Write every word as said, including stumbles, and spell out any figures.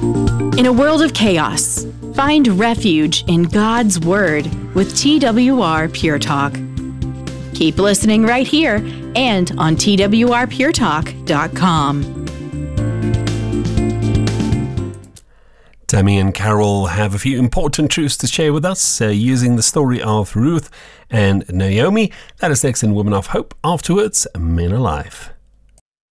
In a world of chaos, find refuge in God's Word with T W R Pure Talk. Keep listening right here and on T W R pure talk dot com. Tammy and Carol have a few important truths to share with us uh, using the story of Ruth and Naomi. That is next in Women of Hope. Afterwards, Men Alive.